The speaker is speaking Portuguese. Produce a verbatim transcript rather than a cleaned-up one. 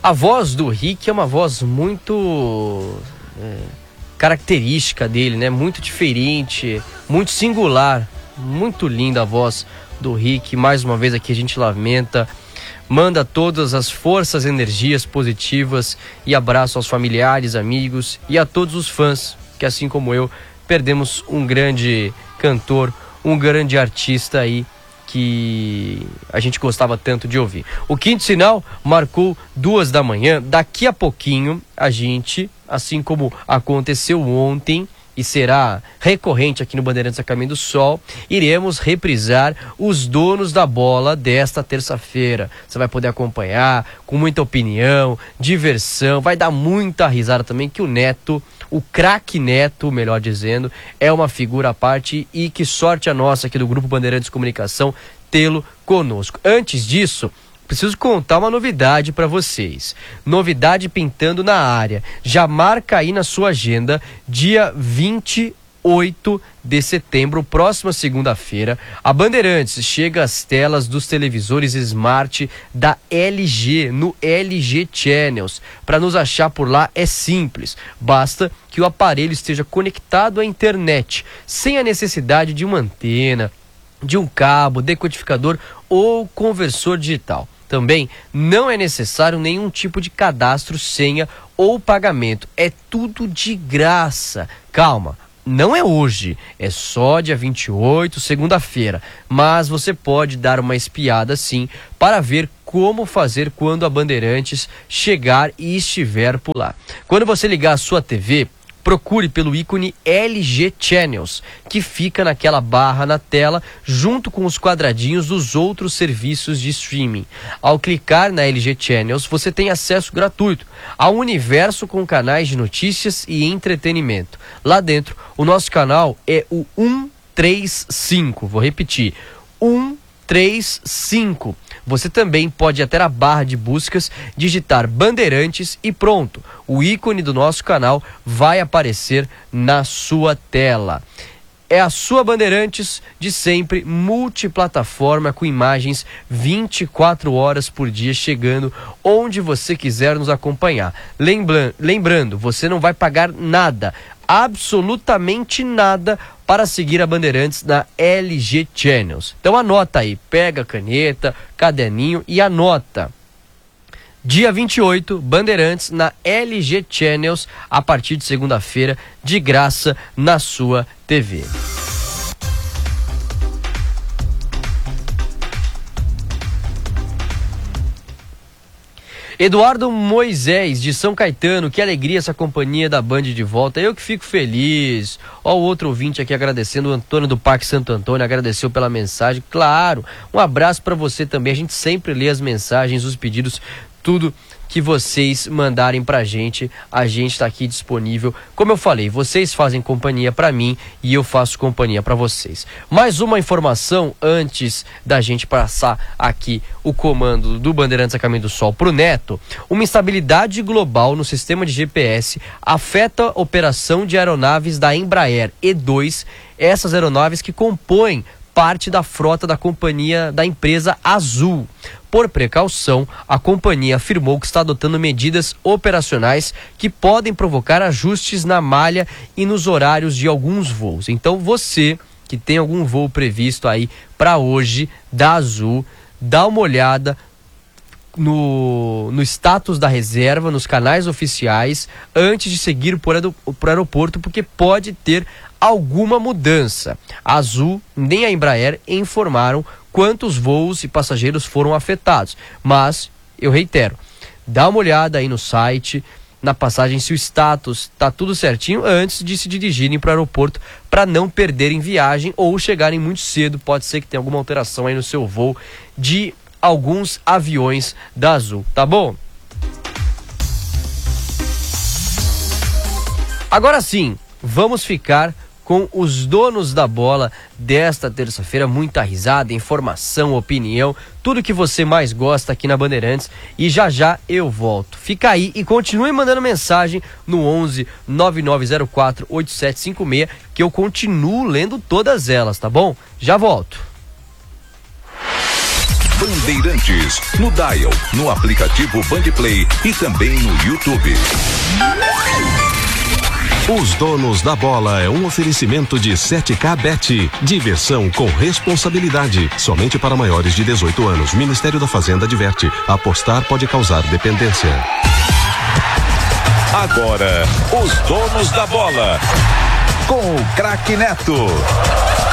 A voz do Rick é uma voz muito é, característica dele, né? Muito diferente, muito singular, muito linda a voz do Rick. Mais uma vez aqui a gente lamenta, manda todas as forças, energias positivas e abraço aos familiares, amigos e a todos os fãs que, assim como eu, perdemos um grande cantor, um grande artista aí que a gente gostava tanto de ouvir. O quinto sinal marcou duas da manhã. Daqui a pouquinho a gente, assim como aconteceu ontem e será recorrente aqui no Bandeirantes a Caminho do Sol, iremos reprisar os donos da bola desta terça-feira. Você vai poder acompanhar com muita opinião, diversão, vai dar muita risada também, que o Neto, o craque Neto, melhor dizendo, é uma figura à parte, e que sorte a nossa aqui do Grupo Bandeirantes Comunicação tê-lo conosco. Antes disso, preciso contar uma novidade para vocês. Novidade pintando na área. Já marca aí na sua agenda, dia vinte e oito de setembro, próxima segunda-feira, a Bandeirantes chega às telas dos televisores Smart da L G, no L G Channels. Para nos achar por lá é simples, basta que o aparelho esteja conectado à internet, sem a necessidade de uma antena, de um cabo, decodificador ou conversor digital. Também não é necessário nenhum tipo de cadastro, senha ou pagamento. É tudo de graça. Calma, não é hoje, é só dia vinte e oito, segunda-feira. Mas você pode dar uma espiada sim para ver como fazer quando a Bandeirantes chegar e estiver por lá. Quando você ligar a sua T V, procure pelo ícone L G Channels, que fica naquela barra na tela, junto com os quadradinhos dos outros serviços de streaming. Ao clicar na L G Channels, você tem acesso gratuito ao universo com canais de notícias e entretenimento. Lá dentro, o nosso canal é o um três cinco. Vou repetir, um três cinco. Você também pode ir até a barra de buscas, digitar Bandeirantes e pronto. O ícone do nosso canal vai aparecer na sua tela. É a sua Bandeirantes de sempre, multiplataforma, com imagens vinte e quatro horas por dia, chegando onde você quiser nos acompanhar. Lembra- lembrando, você não vai pagar nada, absolutamente nada, para seguir a Bandeirantes na L G Channels. Então anota aí, pega a caneta, caderninho e anota. Dia vinte e oito, Bandeirantes na L G Channels, a partir de segunda-feira, de graça na sua T V. Eduardo Moisés, de São Caetano, que alegria essa companhia da Band de volta. Eu que fico feliz. Ó, o outro ouvinte aqui agradecendo, o Antônio do Parque Santo Antônio, agradeceu pela mensagem. Claro, um abraço para você também. A gente sempre lê as mensagens, os pedidos, tudo que vocês mandarem pra gente, a gente tá aqui disponível. Como eu falei, vocês fazem companhia pra mim e eu faço companhia pra vocês. Mais uma informação antes da gente passar aqui o comando do Bandeirantes a Caminho do Sol pro Neto. Uma instabilidade global no sistema de G P S afeta a operação de aeronaves da Embraer E dois, essas aeronaves que compõem parte da frota da companhia da empresa Azul. Por precaução, a companhia afirmou que está adotando medidas operacionais que podem provocar ajustes na malha e nos horários de alguns voos. Então você que tem algum voo previsto aí para hoje da Azul, dá uma olhada no, no status da reserva, nos canais oficiais, antes de seguir para o aeroporto, porque pode ter alguma mudança. A Azul nem a Embraer informaram quantos voos e passageiros foram afetados, mas eu reitero, dá uma olhada aí no site, na passagem, se o status tá tudo certinho antes de se dirigirem para o aeroporto, para não perderem viagem ou chegarem muito cedo. Pode ser que tenha alguma alteração aí no seu voo de alguns aviões da Azul, tá bom? Agora sim, vamos ficar com os donos da bola desta terça-feira. Muita risada, informação, opinião, tudo que você mais gosta aqui na Bandeirantes. E já já eu volto. Fica aí e continue mandando mensagem no onze nove nove zero quatro oito sete cinco seis, que eu continuo lendo todas elas, tá bom? Já volto. Bandeirantes, no Dial, no aplicativo Bandplay e também no YouTube. Os Donos da Bola é um oferecimento de sete K Bet. Diversão com responsabilidade. Somente para maiores de dezoito anos. Ministério da Fazenda adverte. Apostar pode causar dependência. Agora, os Donos da Bola. Com o craque Neto.